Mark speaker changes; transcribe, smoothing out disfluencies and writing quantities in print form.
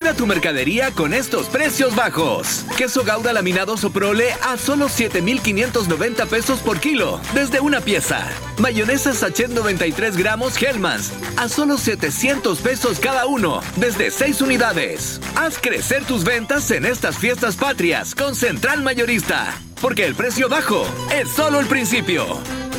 Speaker 1: Llega tu mercadería con estos precios bajos. Queso Gouda laminado Soprole a solo 7,590 pesos por kilo, desde una pieza. Mayonesa Sachet 93 gramos Hellmann's a solo 700 pesos cada uno, desde 6 unidades. Haz crecer tus ventas en estas fiestas patrias con Central Mayorista, porque el precio bajo es solo el principio.